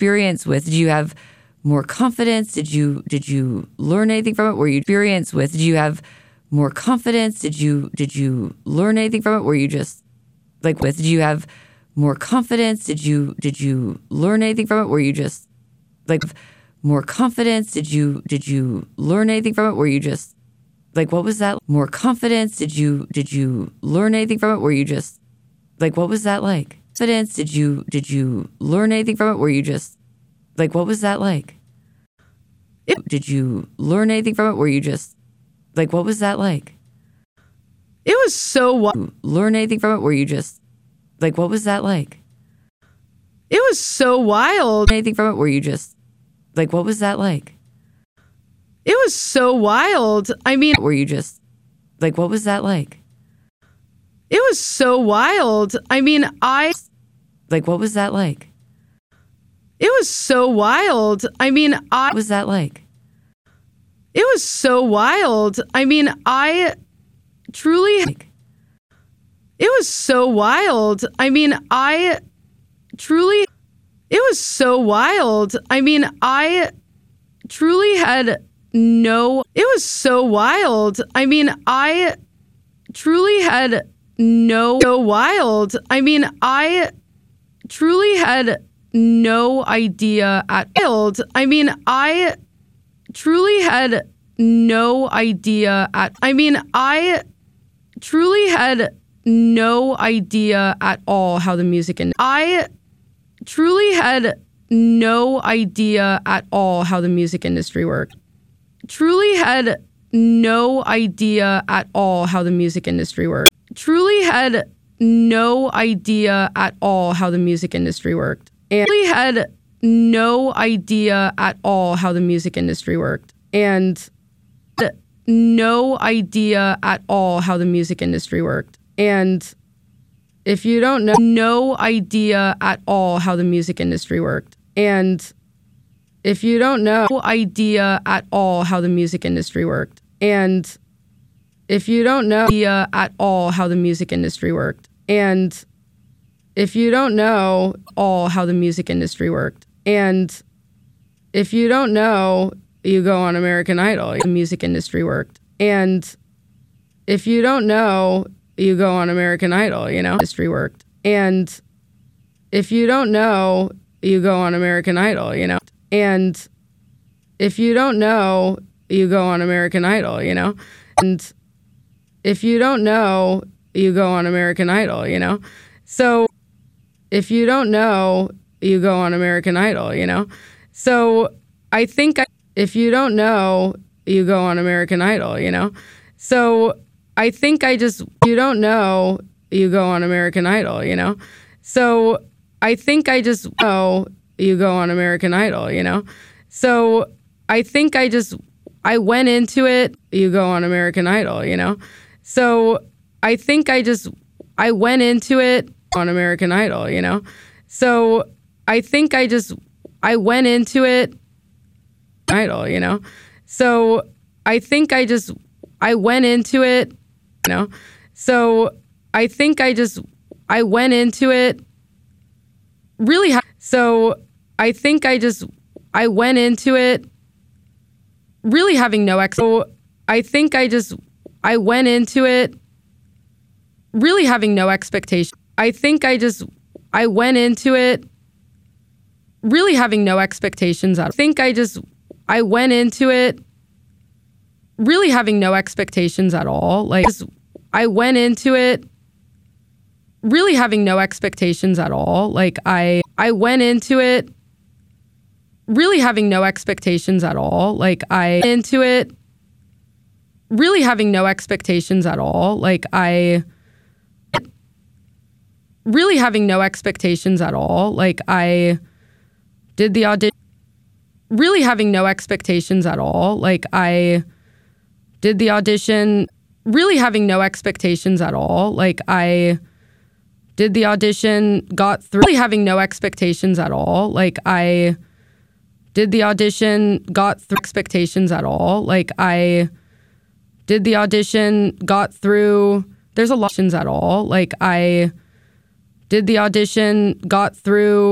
experience with? Did you have more confidence? Did you learn anything from it? Were you experience with? Did you have more confidence? Did you learn anything from it? Were you just like with? Did you have more confidence? Did you learn anything from it? Were you just like more confidence? Did you learn anything from it? Were you just like what was that? More confidence? Did you learn anything from it? Were you just like what was that like? Confidence? Did you learn anything from it? Were you just like what was that like? Did you learn anything from it? Were you just like what was that like? It was so learn anything from it? Were you just like what was that like? It was so wild. Anything from it? Were you just like what was that like? It was so wild. I mean, were you just like what was that like? It was so wild. I mean, like what was that like? It was so wild. I mean, what was that like? It was so wild. I mean, I truly like, it was so wild. I mean, I truly it was so wild. I mean, I truly had no it was so wild. I mean, I truly had no so wild. I mean, I truly had no idea at all. I mean, I truly had no idea at I mean, I truly had no idea at all how the music and I truly had no idea at all how the music industry worked. Truly had no idea at all how the music industry worked. Truly had no idea at all how the music industry worked. And really had no idea at all how the music industry worked. And no idea at all how the music industry worked. And if you don't know, no idea at all how the music industry worked. And if you don't know, no idea at all how the music industry worked. And if you don't know idea at all how the music industry worked. And if you don't know all how the music industry worked. And if you don't know, you go on American Idol, the music industry worked. And if you don't know, you go on American Idol, you know, industry worked. And if you don't know, you go on American Idol, you know. And if you don't know, you go on American Idol, you know. And if you don't know, you go on American Idol, you know. So if you don't know, you go on American Idol, you know. So I think if you don't know, you go on American Idol, you know. So I think you don't know, you go on American Idol, you know. So I think know, you go on American Idol, you know. So I think I went into it, you go on American Idol, you know. So I think I went into it on American Idol, you know. So I think I went into it Idol, you know. So I think I went into it, you know. So I think I went into it really so I think I went into it really having no so I think I went into it really having no expectation. I think I went into it really having no expectations. I think I went into it really having no expectations at all. Like I went into it really having no expectations at all. Like I went into it really having no expectations at all. Like I went into it really having no expectations at all. Like I really having no expectations at all. Like I did the audition really having no expectations at all. Like I did the audition really having no expectations at all. Like I did the audition, got through really having no expectations at all. Like I did the audition, got through expectations at all. Like I did the audition, got through, there's a lot of options at all. Like I did the audition, got through